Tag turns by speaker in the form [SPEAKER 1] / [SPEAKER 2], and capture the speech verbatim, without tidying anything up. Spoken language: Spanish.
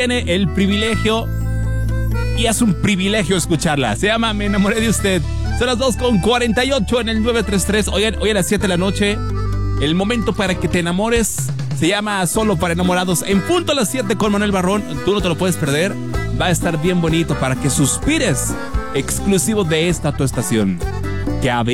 [SPEAKER 1] tiene el privilegio, y es un privilegio escucharla. Se llama Me enamoré de usted. Son las dos con cuarenta y ocho en el nueve tres tres. Hoy, hoy a las siete de la noche, el momento para que te enamores se llama Solo para Enamorados. En punto a las siete con Manuel Barrón. Tú no te lo puedes perder. Va a estar bien bonito para que suspires. Exclusivo de esta tu estación. Que